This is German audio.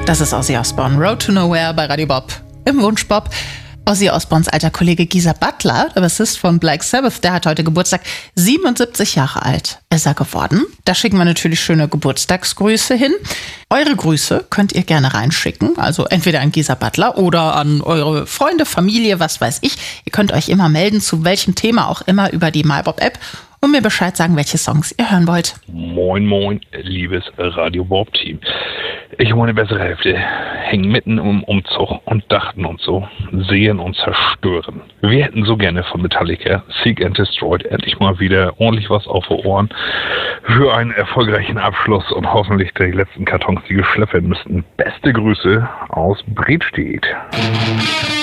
Das ist Ozzy Osbourne, Road to Nowhere bei Radio Bob im Wunschbob. Ozzy Osbournes alter Kollege Geezer Butler, der Bassist von Black Sabbath, der hat heute Geburtstag, 77 Jahre alt ist er geworden. Da schicken wir natürlich schöne Geburtstagsgrüße hin. Eure Grüße könnt ihr gerne reinschicken, also entweder an Geezer Butler oder an eure Freunde, Familie, was weiß ich. Ihr könnt euch immer melden, zu welchem Thema auch immer über die MyBob-App und mir Bescheid sagen, welche Songs ihr hören wollt. Moin, moin, liebes Radio Bob-Team. Ich und meine bessere Hälfte hängen mitten im Umzug und dachten uns so, sehen und zerstören. Wir hätten so gerne von Metallica Seek and Destroy endlich mal wieder ordentlich was auf die Ohren für einen erfolgreichen Abschluss und hoffentlich die letzten Kartons, die geschleppt werden müssten. Beste Grüße aus Bredstedt.